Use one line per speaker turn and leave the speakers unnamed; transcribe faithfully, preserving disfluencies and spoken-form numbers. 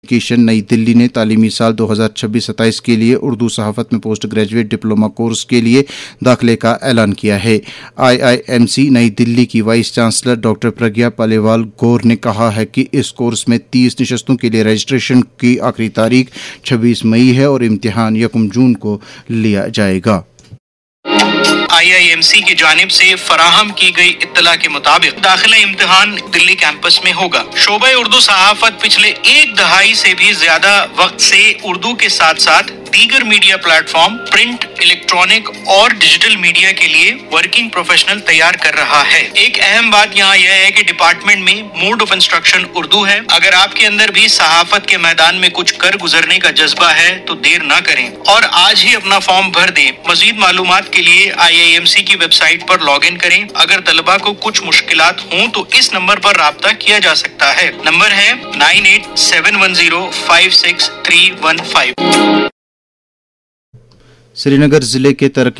Communication نئی دلی نے تعلیمی سال دو ہزار چھبیس ستائیس کے لیے اردو صحافت میں پوسٹ گریجویٹ ڈپلومہ کورس کے لیے داخلے کا اعلان کیا ہے۔ آئی آئی ایم سی نئی دلی کی وائس چانسلر ڈاکٹر پرگیا پالیوال گور نے کہا ہے کہ اس کورس میں تیس نشستوں کے لیے رجسٹریشن کی آخری تاریخ چھبیس مئی ہے اور امتحان یکم جون کو لیا جائے گا۔
آئی آئی ایم سی کی جانب سے فراہم کی گئی اطلاع کے مطابق داخلہ امتحان دلی کیمپس میں ہوگا۔ شعبہ اردو صحافت پچھلے ایک دہائی سے بھی زیادہ وقت سے اردو کے ساتھ ساتھ دیگر media plate form, print, electronic اور ڈیجیٹل میڈیا کے لیے ورکنگ پروفیشنل تیار کر رہا ہے۔ ایک اہم بات یہاں یہ ہے کہ ڈپارٹمنٹ میں موڈ آف انسٹرکشن اردو ہے۔ اگر آپ کے اندر بھی صحافت کے میدان میں کچھ کر گزرنے کا جذبہ ہے تو دیر نہ کریں اور آج ہی اپنا فارم بھر دیں۔ مزید معلومات کے لیے آئی آئی ایم سی کی web site per log in کریں۔ اگر طلباء کو کچھ مشکلات ہوں تو اس نمبر پر رابطہ کیا جا سکتا ہے۔ نمبر ہے nine eight seven one zero five six three one five.
سری نگر ضلع کے ترقی